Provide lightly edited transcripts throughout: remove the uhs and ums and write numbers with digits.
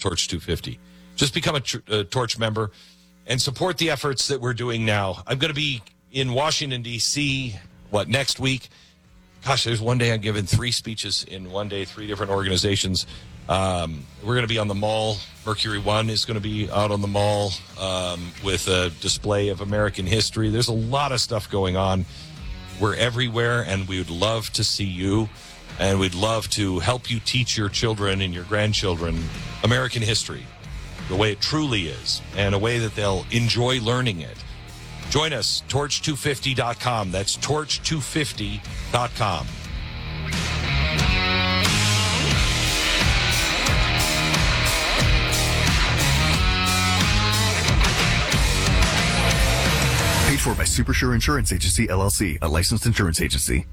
Torch 250. Just become a Torch member and support the efforts that we're doing now. I'm going to be in Washington, D.C., next week? Gosh, there's one day I'm giving 3 speeches in one day, 3 different organizations. We're going to be on the mall. Mercury One is going to be out on the mall with a display of American history. There's a lot of stuff going on. We're everywhere, and we would love to see you. And we'd love to help you teach your children and your grandchildren American history, the way it truly is, and a way that they'll enjoy learning it. Join us, torch250.com. That's torch250.com. Paid for by Supersure Insurance Agency, LLC, a licensed insurance agency.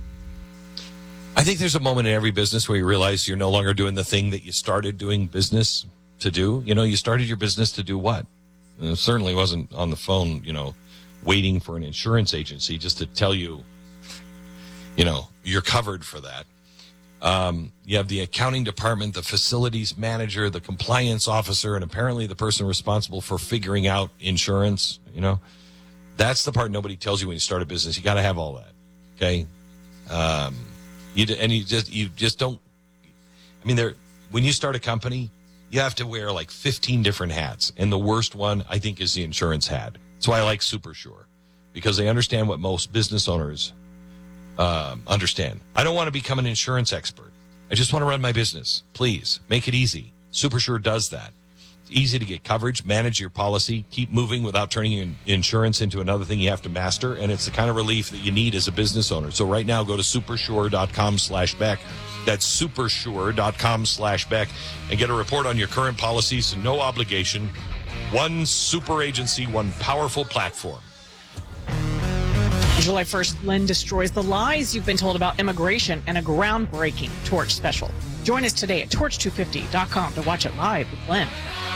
I think there's a moment in every business where you realize you're no longer doing the thing that you started doing business to do. You know, you started your business to do what? It certainly wasn't on the phone, waiting for an insurance agency just to tell you, you're covered for that. You have the accounting department, the facilities manager, the compliance officer, and apparently the person responsible for figuring out insurance. That's the part nobody tells you when you start a business. You got to have all that. Okay. You just don't. I mean, when you start a company, you have to wear like 15 different hats. And the worst one, I think, is the insurance hat. That's why I like Supersure, because they understand what most business owners understand. I don't want to become an insurance expert. I just want to run my business. Please, make it easy. Supersure does that. It's easy to get coverage, manage your policy, keep moving without turning insurance into another thing you have to master. And it's the kind of relief that you need as a business owner. So right now, go to supersure.com/Beck. That's supersure.com/Beck and get a report on your current policies. No obligation. One super agency, one powerful platform. July 1st, Lynn destroys the lies you've been told about immigration and a groundbreaking Torch special. Join us today at torch250.com to watch it live with Lynn.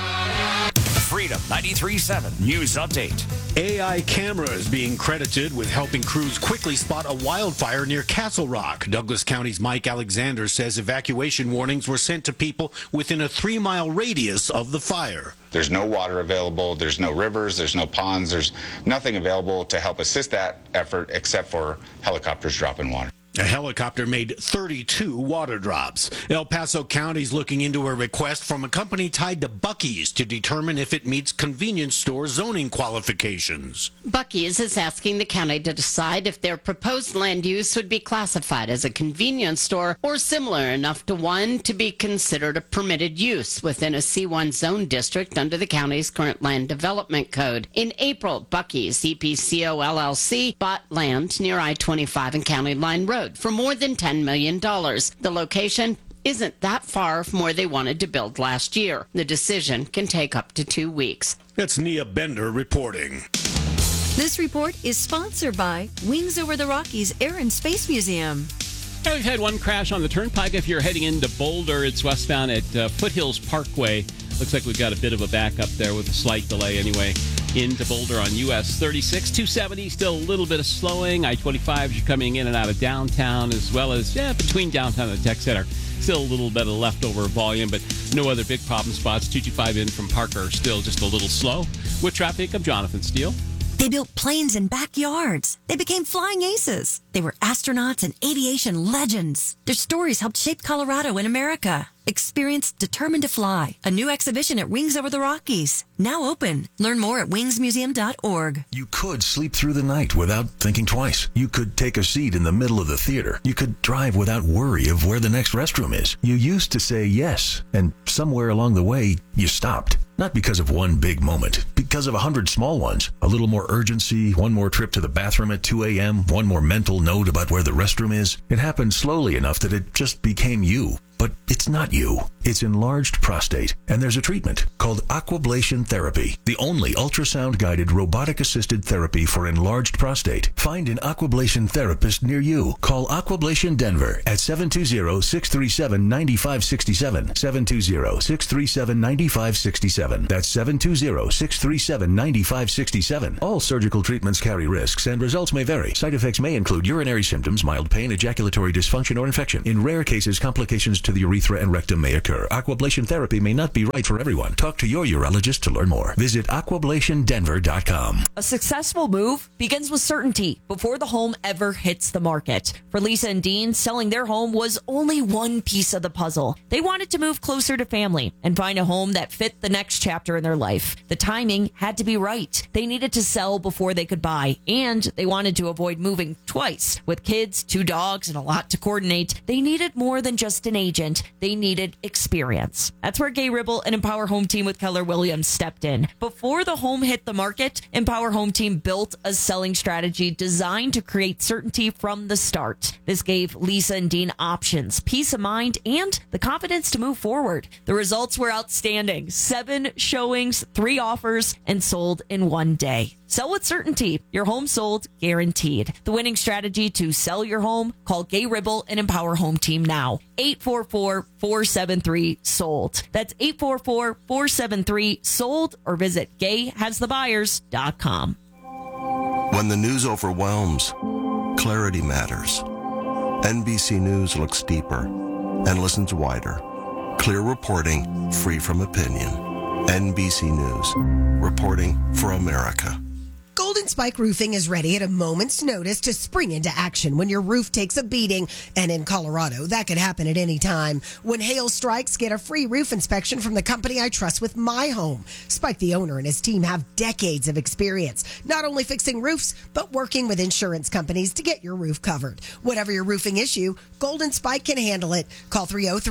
Freedom 93.7 News Update. AI cameras being credited with helping crews quickly spot a wildfire near Castle Rock. Douglas County's Mike Alexander says evacuation warnings were sent to people within a 3-mile radius of the fire. There's no water available, there's no rivers, there's no ponds, there's nothing available to help assist that effort except for helicopters dropping water. A helicopter made 32 water drops. El Paso County's looking into a request from a company tied to Buc-ee's to determine if it meets convenience store zoning qualifications. Buc-ee's is asking the county to decide if their proposed land use would be classified as a convenience store or similar enough to one to be considered a permitted use within a C1 zone district under the county's current land development code. In April, Buc-ee's, EPCO LLC, bought land near I-25 and County Line Road for more than $10 million. The location isn't that far from where they wanted to build last year. The decision can take up to 2 weeks. That's Nia Bender reporting. This report is sponsored by Wings Over the Rockies Air and Space Museum. Yeah, we've had one crash on the turnpike. If you're heading into Boulder, it's westbound at Foothills Parkway. Looks like we've got a bit of a backup there with a slight delay anyway. Into Boulder on US 36, 270, still a little bit of slowing. I-25 as you're coming in and out of downtown, as well as between downtown and the tech center. Still a little bit of leftover volume, but no other big problem spots. 225 in from Parker, still just a little slow. With traffic, I'm Jonathan Steele. They built planes in backyards. They became flying aces. They were astronauts and aviation legends. Their stories helped shape Colorado and America. Experience Determined to Fly, a new exhibition at Wings Over the Rockies. Now open. Learn more at wingsmuseum.org. You could sleep through the night without thinking twice. You could take a seat in the middle of the theater. You could drive without worry of where the next restroom is. You used to say yes, and somewhere along the way, you stopped. Not because of one big moment, because of 100 small ones. A little more urgency, one more trip to the bathroom at 2 a.m., one more mental note about where the restroom is. It happened slowly enough that it just became you. But it's not you. It's enlarged prostate, and there's a treatment called aquablation therapy, the only ultrasound-guided robotic-assisted therapy for enlarged prostate. Find an aquablation therapist near you. Call Aquablation Denver at 720-637-9567, 720-637-9567. That's 720-637-9567. All surgical treatments carry risks, and results may vary. Side effects may include urinary symptoms, mild pain, ejaculatory dysfunction, or infection. In rare cases, complications to the urethra and rectum may occur. Aquablation therapy may not be right for everyone. Talk to your urologist to learn more. Visit aquablationdenver.com. A successful move begins with certainty before the home ever hits the market. For Lisa and Dean, selling their home was only one piece of the puzzle. They wanted to move closer to family and find a home that fit the next chapter in their life. The timing had to be right. They needed to sell before they could buy, and they wanted to avoid moving twice. With kids, 2 dogs, and a lot to coordinate, they needed more than just an agent. They needed experience. That's where Gay Ribble and Empower Home Team with Keller Williams stepped in. Before the home hit the market, Empower Home Team built a selling strategy designed to create certainty from the start. This gave Lisa and Dean options, peace of mind, and the confidence to move forward. The results were outstanding. 7 showings, 3 offers, and sold in 1 day. Sell with certainty. Your home sold, guaranteed. The winning strategy to sell your home? Call Gay Ribble and Empower Home Team now. 844-473-SOLD. That's 844-473-SOLD, or visit gayhasthebuyers.com. When the news overwhelms, clarity matters. NBC News looks deeper and listens wider. Clear reporting, free from opinion. NBC News, reporting for America. Golden Spike Roofing is ready at a moment's notice to spring into action when your roof takes a beating. And in Colorado, that could happen at any time. When hail strikes, get a free roof inspection from the company I trust with my home. Spike, the owner, and his team have decades of experience, not only fixing roofs, but working with insurance companies to get your roof covered. Whatever your roofing issue, Golden Spike can handle it. Call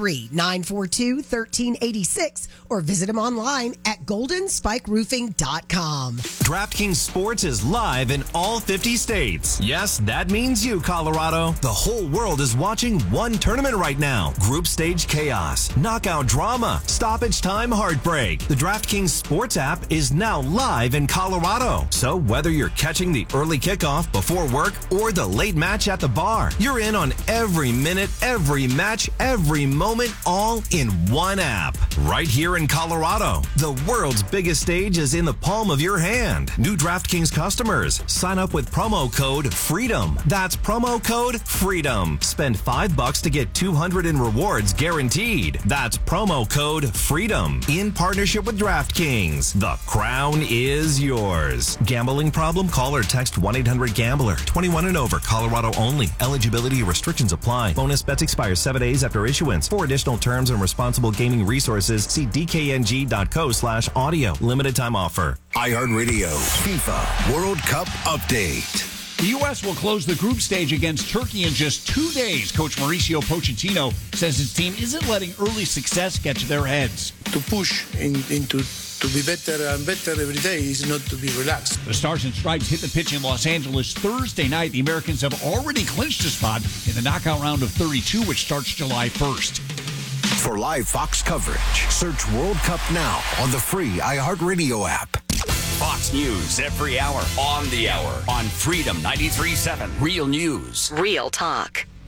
303-942-1386 or visit them online at goldenspikeroofing.com. DraftKings Sports is live in all 50 states. Yes, that means you, Colorado. The whole world is watching one tournament right now. Group stage chaos, knockout drama, stoppage time heartbreak. The DraftKings Sports app is now live in Colorado. So whether you're catching the early kickoff before work or the late match at the bar, you're in on every minute, every match, every moment, all in one app. Right here in Colorado. The world's biggest stage is in the palm of your hand. New DraftKings customers, sign up with promo code FREEDOM. That's promo code FREEDOM. Spend $5 to get $200 in rewards guaranteed. That's promo code FREEDOM. In partnership with DraftKings. The crown is yours. Gambling problem? Call or text 1-800-GAMBLER. 21 and over. Colorado only. Eligibility restrictions apply. Bonus bets expire 7 days after issuance. For additional terms and responsible gaming resources, see dkng.co/audio. Limited time offer. iHeartRadio FIFA World Cup Update. The U.S. will close the group stage against Turkey in just 2 days. Coach Mauricio Pochettino says his team isn't letting early success get to their heads. To push into to be better and better every day is not to be relaxed. The Stars and Stripes hit the pitch in Los Angeles Thursday night. The Americans have already clinched a spot in the knockout round of 32, which starts July 1st. For live Fox coverage, search World Cup now on the free iHeartRadio app. Fox News every hour, on the hour, on Freedom 93.7. Real news. Real talk.